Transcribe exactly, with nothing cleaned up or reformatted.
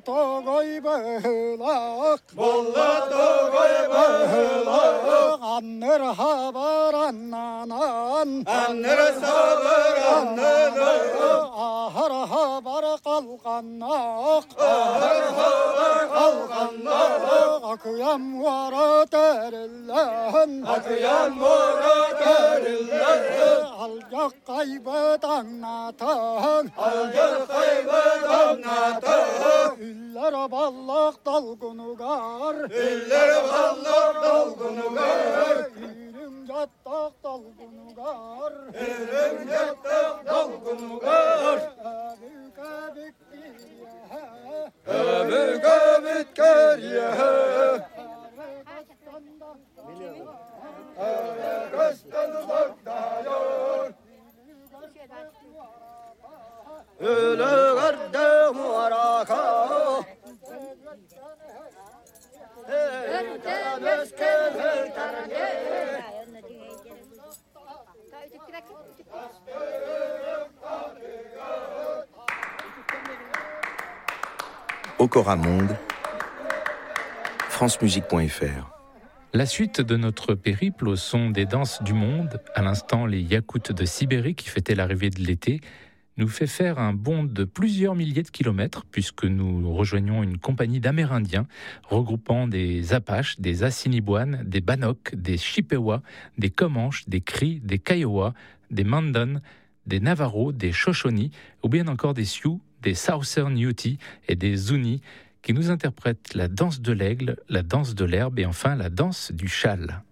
togoy belak Bolla togoy belak Anner haber annanan Anner saber annanan Ahar haber kalkannak Ahar haber kalkannak Akıyam vara terillen Akıyan mora terillen Alcak kaybet anlatan Algır kaybet anlatan Üller ballak dalgunugar Üller ballak dalgunugar Ürüm yattak dalgunugar Ürüm yattak dalgunugar Abük abük giriye Öbük öbük geriye Gözden uzakta yol Ölü gardı muaraka Okora Monde, francemusique point f r. La suite de notre périple au son des danses du monde, à l'instant les Yakoutes de Sibérie qui fêtaient l'arrivée de l'été, nous fait faire un bond de plusieurs milliers de kilomètres puisque nous rejoignons une compagnie d'Amérindiens regroupant des Apaches, des Assiniboines, des Bannock, des Chippewas, des Comanches, des Cris, des Kiowa, des Mandan, des Navajo, des Shoshone ou bien encore des Sioux, des Southern Ute et des Zuni qui nous interprètent la danse de l'aigle, la danse de l'herbe et enfin la danse du châle.